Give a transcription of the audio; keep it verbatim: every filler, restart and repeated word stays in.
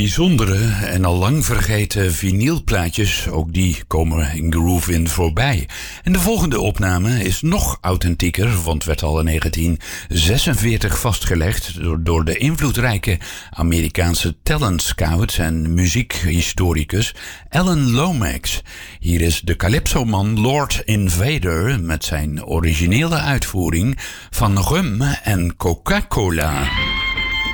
bijzondere en al lang vergeten vinylplaatjes, ook die komen in Groove In voorbij. En de volgende opname is nog authentieker, want werd al in negentien zesenveertig vastgelegd door, door de invloedrijke Amerikaanse talent scout en muziekhistoricus Alan Lomax. Hier is de Calypso-man Lord Invader met zijn originele uitvoering van Rum en Coca-Cola.